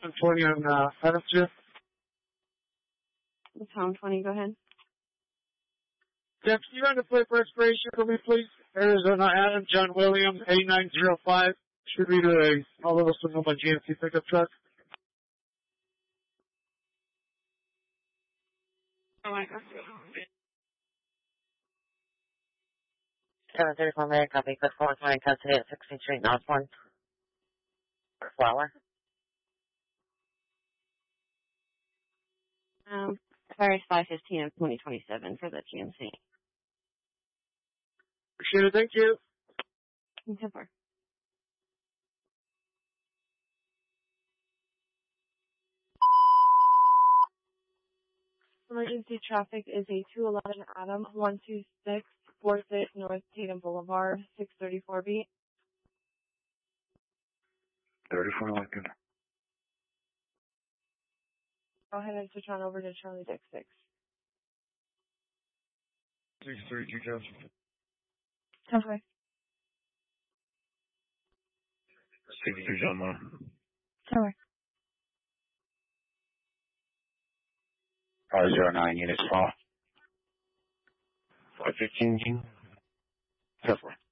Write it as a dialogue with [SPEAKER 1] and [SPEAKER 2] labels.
[SPEAKER 1] 20 on Adams here.
[SPEAKER 2] The Tom 20, go ahead.
[SPEAKER 1] Yeah, can you run the plate for expiration for me, please? Arizona Adam, John William, 8905. Should be to a all of us know my GMC pickup truck.
[SPEAKER 2] Oh my God.
[SPEAKER 3] 734 May, copy. Quick 420 cut today at 16th Street, Northbourne. For flour.
[SPEAKER 2] Expires 5/15 of 2027 for the GMC.
[SPEAKER 1] Appreciate it. Thank you.
[SPEAKER 2] Super. Emergency traffic is a 211 Adam, 126 Forsyth North Tatum Boulevard, 634B.
[SPEAKER 4] 34 Lincoln.
[SPEAKER 2] Go ahead and switch on over to Charlie Dick 6.
[SPEAKER 4] 632 Joseph.
[SPEAKER 2] Okay.
[SPEAKER 4] 62 John Moore.
[SPEAKER 2] Sorry.
[SPEAKER 4] 509 units fall. 515 Gene. 4.